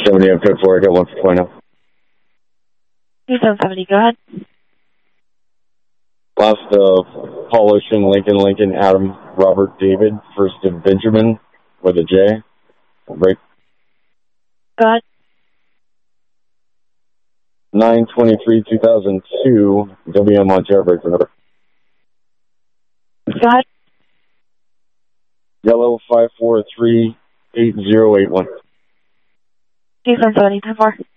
70 up code 4, I got 1 for 20. 2770, go ahead. Last of Paul Ocean, Lincoln, Adam, Robert, David, first of Benjamin with a J. Break. Go ahead. 9/23/2002, WM on jailbreak, remember. Go ahead. Yellow 5438081. 2770, 10-4.